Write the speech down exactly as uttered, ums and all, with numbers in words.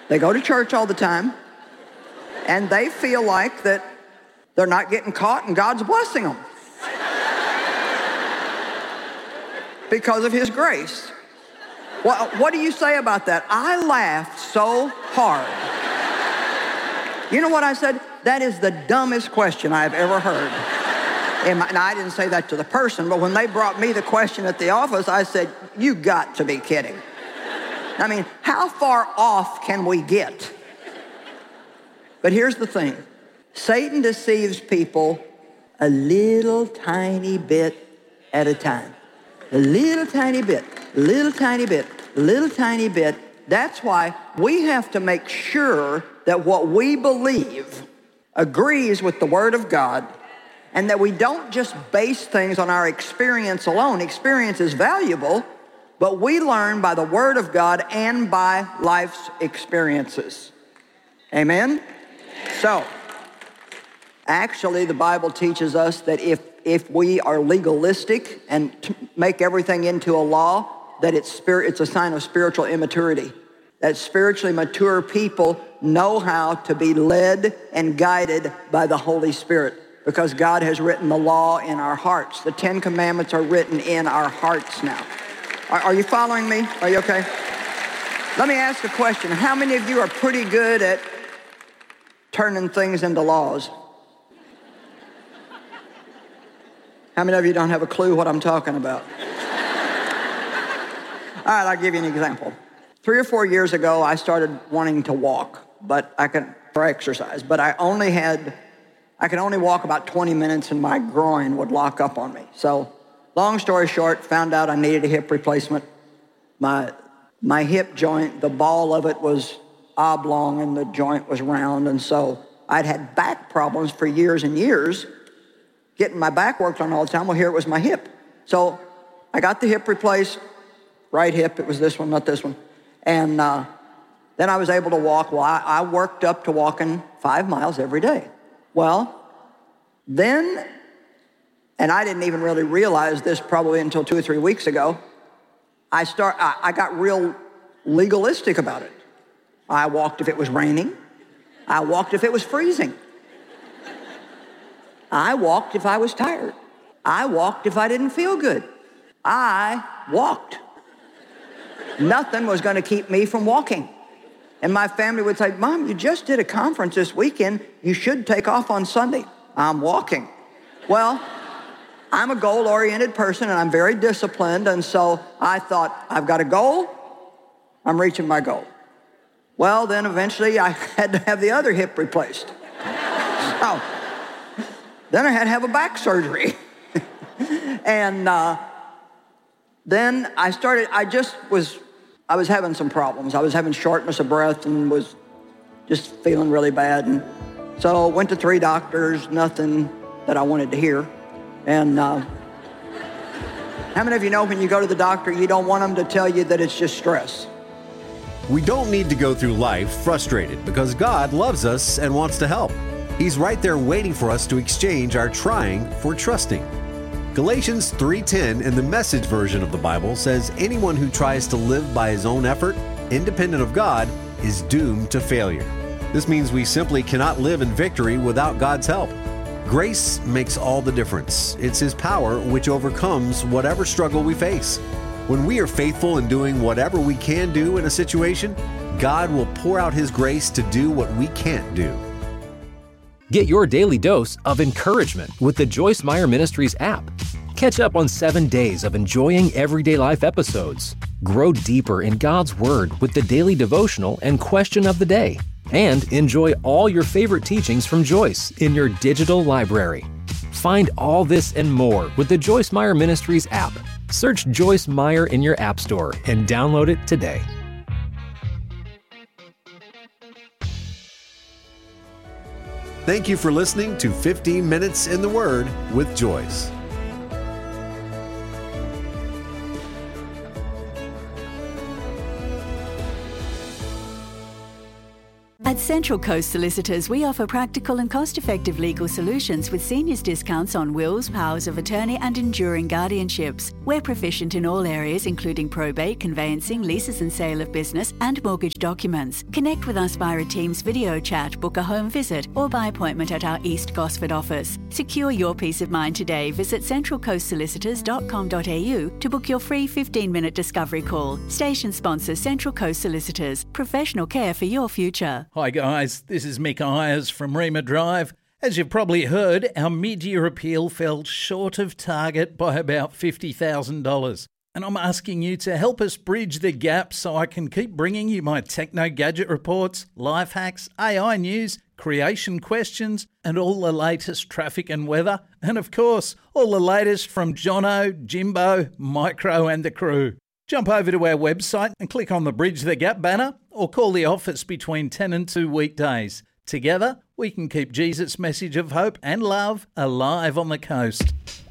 They go to church all the time, and they feel like that they're not getting caught and God's blessing them because of his grace. Well, what do you say about that? I laughed so hard. You know what I said? That is the dumbest question I've ever heard. And I didn't say that to the person, but when they brought me the question at the office, I said, you got to be kidding. I mean, how far off can we get? But here's the thing. Satan deceives people a little tiny bit at a time. A little tiny bit, a little tiny bit, a little tiny bit. That's why we have to make sure that what we believe agrees with the Word of God, and that we don't just base things on our experience alone. Experience is valuable, but we learn by the Word of God and by life's experiences. Amen? So, actually, the Bible teaches us that if, if we are legalistic and t- make everything into a law, that it's, spirit, it's a sign of spiritual immaturity. That spiritually mature people know how to be led and guided by the Holy Spirit, because God has written the law in our hearts. The Ten Commandments are written in our hearts now. Are, are you following me? Are you okay? Let me ask a question. How many of you are pretty good at turning things into laws? How many of you don't have a clue what I'm talking about? All right, I'll give you an example. Three or four years ago, I started wanting to walk, but I could, for exercise, but I only had, I could only walk about twenty minutes and my groin would lock up on me. So, long story short, found out I needed a hip replacement. My, my hip joint, the ball of it was oblong and the joint was round, and so I'd had back problems for years and years, getting my back worked on all the time. Well, here it was my hip. So I got the hip replaced, right hip, it was this one, not this one. And uh, then I was able to walk. Well, I, I worked up to walking five miles every day. Well, then, and I didn't even really realize this probably until two or three weeks ago, I, start, I, I got real legalistic about it. I walked if it was raining. I walked if it was freezing. I walked if I was tired. I walked if I didn't feel good. I walked. Nothing was going to keep me from walking. And my family would say, Mom, you just did a conference this weekend. You should take off on Sunday. I'm walking. Well, I'm a goal-oriented person, and I'm very disciplined, and so I thought, I've got a goal. I'm reaching my goal. Well, then eventually I had to have the other hip replaced. So then I had to have a back surgery. and uh, then I started, I just was, I was having some problems. I was having shortness of breath and was just feeling really bad. And so went to three doctors, nothing that I wanted to hear. And uh, how many of you know when you go to the doctor, you don't want them to tell you that it's just stress? We don't need to go through life frustrated because God loves us and wants to help. He's right there waiting for us to exchange our trying for trusting. Galatians three ten in the Message version of the Bible says anyone who tries to live by his own effort, independent of God, is doomed to failure. This means we simply cannot live in victory without God's help. Grace makes all the difference. It's His power which overcomes whatever struggle we face. When we are faithful in doing whatever we can do in a situation, God will pour out His grace to do what we can't do. Get your daily dose of encouragement with the Joyce Meyer Ministries app. Catch up on seven days of enjoying everyday life episodes. Grow deeper in God's Word with the daily devotional and question of the day. And enjoy all your favorite teachings from Joyce in your digital library. Find all this and more with the Joyce Meyer Ministries app. Search Joyce Meyer in your app store and download it today. Thank you for listening to fifteen minutes in the Word with Joyce. At Central Coast Solicitors, we offer practical and cost-effective legal solutions with seniors discounts on wills, powers of attorney and enduring guardianships. We're proficient in all areas including probate, conveyancing, leases and sale of business and mortgage documents. Connect with us via a Teams video chat, book a home visit or by appointment at our East Gosford office. Secure your peace of mind today. Visit central coast solicitors dot com dot a u to book your free fifteen-minute discovery call. Station sponsor Central Coast Solicitors. Professional care for your future. Hi guys, this is Mick Ayers from Rima Drive. As you've probably heard, our mid-year appeal fell short of target by about fifty thousand dollars. And I'm asking you to help us bridge the gap so I can keep bringing you my techno gadget reports, life hacks, A I news, creation questions, and all the latest traffic and weather. And of course, all the latest from Jono, Jimbo, Micro and the crew. Jump over to our website and click on the Bridge the Gap banner or call the office between ten and two weekdays. Together, we can keep Jesus' message of hope and love alive on the coast.